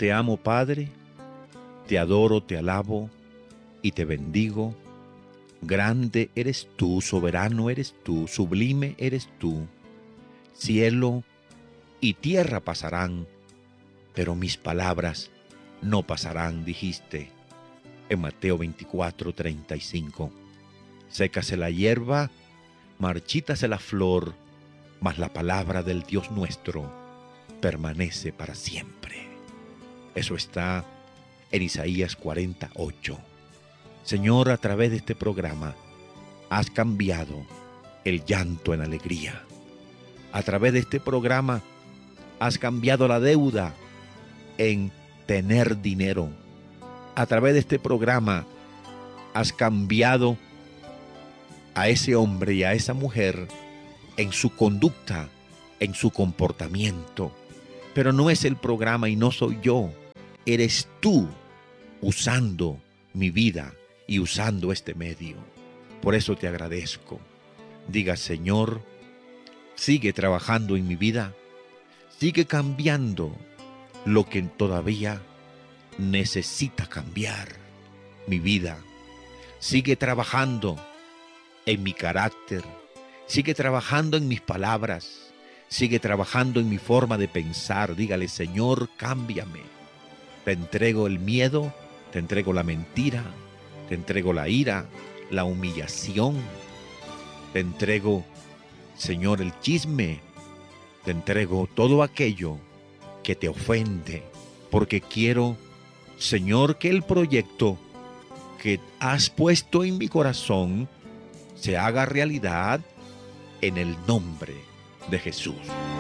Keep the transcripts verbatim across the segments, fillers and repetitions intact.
te amo, Padre, te adoro, te alabo y te bendigo. Grande eres tú, soberano eres tú, sublime eres tú. Cielo y tierra pasarán, pero mis palabras no pasarán, dijiste en Mateo veinticuatro, treinta y cinco. Sécase la hierba, marchítase la flor, mas la palabra del Dios nuestro permanece para siempre. Eso está en Isaías cuarenta, ocho. Señor, a través de este programa has cambiado el llanto en alegría. A través de este programa has cambiado la deuda en tener dinero. A través de este programa has cambiado a ese hombre y a esa mujer en su conducta, en su comportamiento. Pero no es el programa y no soy yo. Eres tú usando mi vida y usando este medio. Por eso te agradezco. Diga, Señor, sigue trabajando en mi vida. Sigue cambiando lo que todavía necesita cambiar mi vida. Sigue trabajando en mi carácter. Sigue trabajando en mis palabras. Sigue trabajando en mi forma de pensar. Dígale, Señor, cámbiame. Te entrego el miedo, te entrego la mentira, te entrego la ira, la humillación. Te entrego, Señor, el chisme. Te entrego todo aquello que te ofende, porque quiero, Señor, que el proyecto que has puesto en mi corazón se haga realidad en el nombre de Jesús.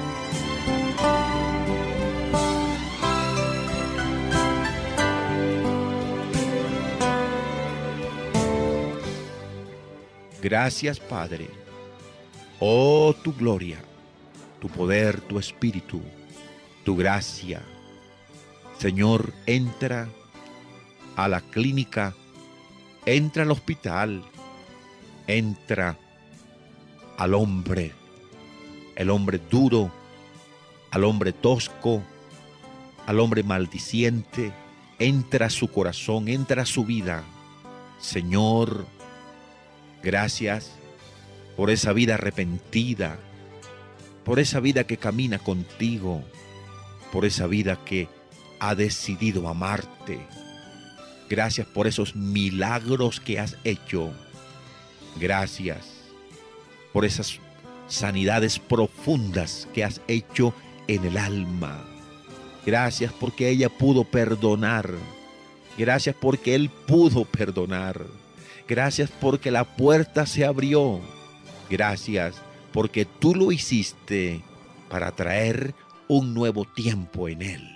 Gracias, Padre. Oh, tu gloria, tu poder, tu espíritu, tu gracia. Señor, entra a la clínica, entra al hospital, entra al hombre, el hombre duro, al hombre tosco, al hombre maldiciente. Entra a su corazón, entra a su vida. Señor, gracias por esa vida arrepentida, por esa vida que camina contigo, por esa vida que ha decidido amarte. Gracias por esos milagros que has hecho. Gracias por esas sanidades profundas que has hecho en el alma. Gracias porque ella pudo perdonar. Gracias porque él pudo perdonar. Gracias porque la puerta se abrió. Gracias porque tú lo hiciste para traer un nuevo tiempo en él.